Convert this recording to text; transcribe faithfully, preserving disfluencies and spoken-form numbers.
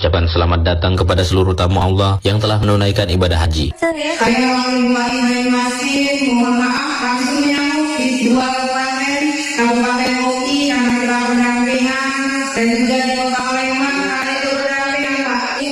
mengucapkan selamat datang kepada seluruh tamu Allah yang telah menunaikan ibadah haji. Saya masing-masing mohon maaf langsung menyambut di dua kabupaten Kabupaten Oki yang telah berdampingan dan juga di Kota Palembang.